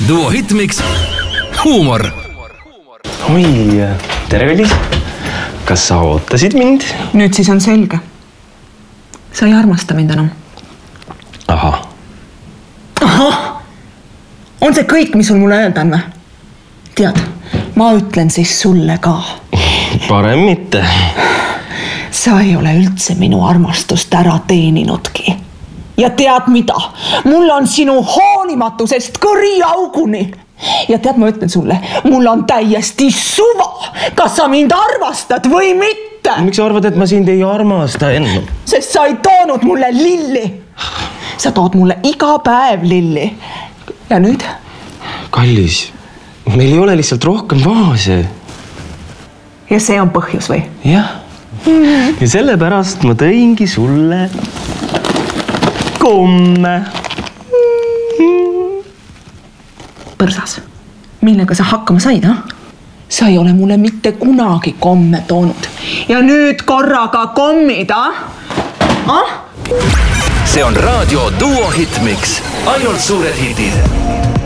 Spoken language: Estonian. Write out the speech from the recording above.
Duo Hitmix huumor. Oi, tere Kallis. Kas sa ootasid mind? Nüüd siis on selge. Sa ei armasta mind enam. Aha. On see kõik, mis sul mulle öelda on või? Tead, ma ütlen siis sulle ka. Parem mitte. Sa ei ole üldse minu armastust ära teeninudki. Ja tead mida? Mul on sinu hoolimatusest kõri auguni. Ja tead, ma ütlen sulle, mul on täiesti suva, kas sa mind armastad või mitte. Miks sa arvad, et ma sind ei armasta enne? Sest sa ei toonud mulle lilli. Sa tood mulle iga päev lilli. Ja nüüd? Kallis, meil ei ole lihtsalt rohkem vaase. Ja see on põhjus või? Jah. Ja sellepärast ma tõingi sulle komme. Põrsas, millega sa hakkama said, ha? Sa ei ole mulle mitte kunagi komme toonud. Ja nüüd korraga kommid, ha? See on raadio Duo Hitmix. Ainult suured hitid.